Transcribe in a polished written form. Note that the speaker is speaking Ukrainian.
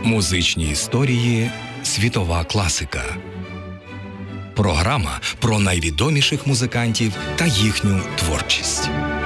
Музичні історії «Світова класика». Програма про найвідоміших музикантів та їхню творчість.